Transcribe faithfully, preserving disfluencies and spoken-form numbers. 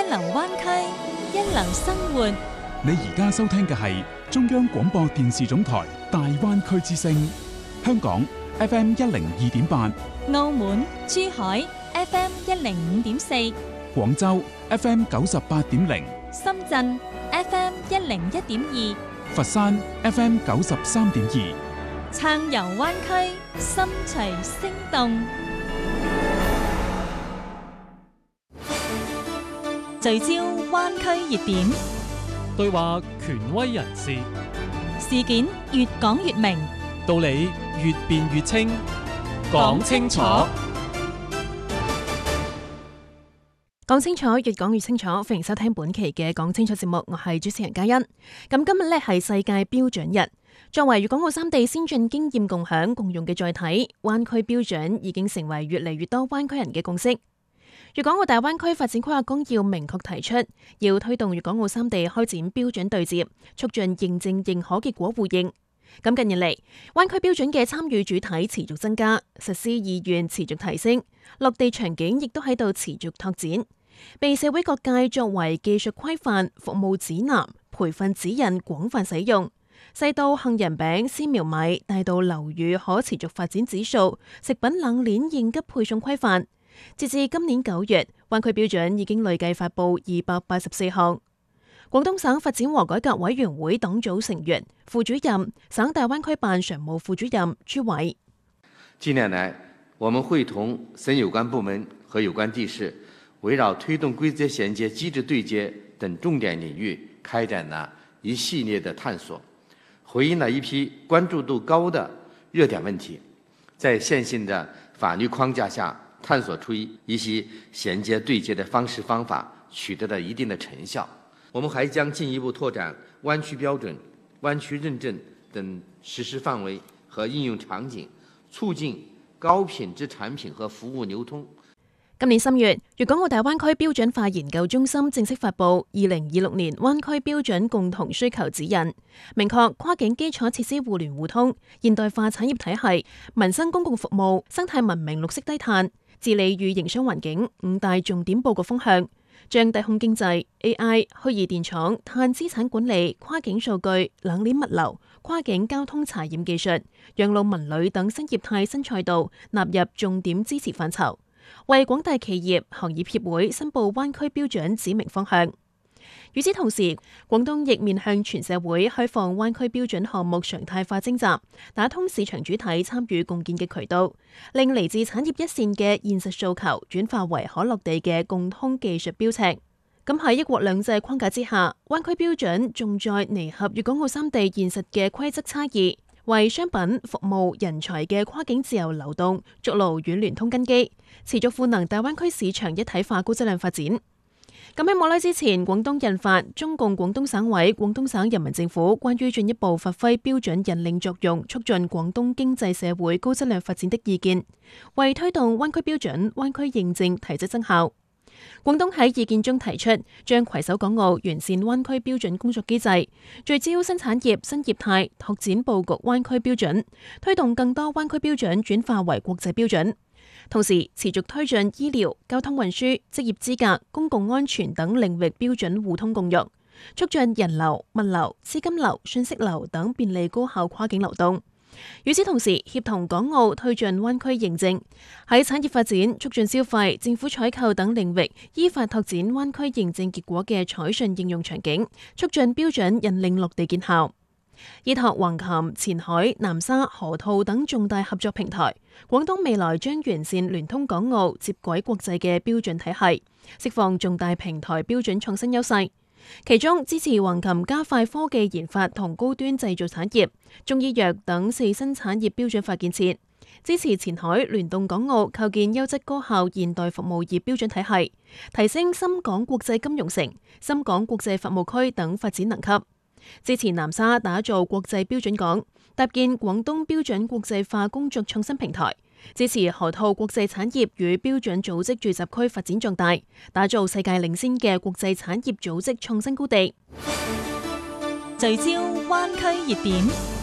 流灣區，一流生活。 你而家收聽嘅係中央廣播電視總台大灣區之聲，香港 F M 一零二點八， 澳門、珠海 F M 一零五點四， 廣州 F M 九十八點零， 深圳 F M 一零一點二， 佛山 F M 九十三點二。 暢遊灣區，心隨聲動。聚焦灣區熱點， 對話權威人士， 事件越講越明， 道理越辯越清。講清楚， 講清楚，越講越清楚。歡迎收聽本期嘅講清楚節目，我係主持人嘉欣。咁今日呢係世界標準日，作為粵港澳三地先進經驗共享共用嘅載體，灣區標準已經成為越嚟越多灣區人嘅共識。粵港澳大灣區發展規劃綱要明確提出，要推動粵港澳三地開展標準對接，促進認證認可結果互認。咁近年嚟，灣區標準嘅參與主體持續增加，實施意願持續提升，落地場景亦都喺度持續拓展，被社會各界作為技術規範、服務指南、培訓指引廣泛使用。細到杏仁餅、絲苗米，大到樓宇可持續發展指數、食品冷鏈應急配送規範。截至今年九月，灣區標準已經累計發布二百八十四項。廣東省發展和改革委員會黨組成員、副主任、省大灣區辦常務副主任朱偉。 近年來，我們會同省有關部門和有關地市，圍繞推動規則銜接、機制對接等重點領域，開展了一系列的探索，回應了一批關注度高的熱點問題，在現行的法律框架下，探索出一些銜接對接的方式方法，取得了一定的成效。我們還將進一步拓展灣區標準、灣區認證等實施範圍和應用場景，促進高品質產品和服務流通。 今年三月，粵港澳大灣區標準化研究中心正式發布二零二六年灣區標準共同需求指引，明確跨境基礎設施互聯互通、現代化產業體系、民生公共服務、生態文明、綠色低碳、治理與營商環境五大重點佈局方向，將低空經濟、A I、虛擬電廠、碳資產管理、跨境數據、冷鏈物流、跨境交通查驗技術、養老文旅等新業態新賽道納入重點支持範疇，為廣大企業、行業協會申報灣區標準指明方向。與此同時，廣東亦面向全社會開放灣區標準項目常態化徵集，打通市場主體參與共建嘅渠道，令嚟自產業一線嘅現實訴求轉化為可落地嘅共通技術標尺。咁喺一國兩制框架之下，灣區標準重在彌合粵港澳三地現實嘅規則差異，為商品、服務、人才嘅跨境自由流動築牢軟聯通根基，持續賦能大灣區市場一體化高質量發展。咁喺冇耐之前，廣東印發《中共廣東省委、廣東省人民政府關於進一步發揮標準引領作用，促進廣東經濟社會高質量發展的意見》，為推動灣區標準、灣區認證提質增效。廣東喺意見中提出，將攜手港澳完善灣區標準工作機制，聚焦新產業、新業態，拓展佈局灣區標準，推動更多灣區標準轉化為國際標準。同時持續推進醫療、交通運輸、職業資格、公共安全等領域標準互通共用，促進人流、物流、資金流、信息流等便利高效跨境流動。與此同時，協同港澳推進灣區認證，喺產業發展、促進消費、政府採購等領域，依法拓展灣區認證結果嘅採信應用場景，促進標準引領落地見效。依託橫琴、前海、南沙、河套等重大合作平台，廣東未來將完善聯通港澳、接軌國際嘅標準體系，釋放重大平台標準創新優勢。其中支持橫琴加快科技研發同高端製造產業、中醫藥等四新產業標準化建設；支持前海聯動港澳構建優質高效現代服務業標準體系，提升深港國際金融城、深港國際服務區等發展能級。支持南沙打造國際標準港，搭建廣東標準國際化工作創新平台；支持河套國際產業與標準組織聚集區發展壯大，打造世界領先嘅國際產業組織創新高地。 聚焦灣區熱點。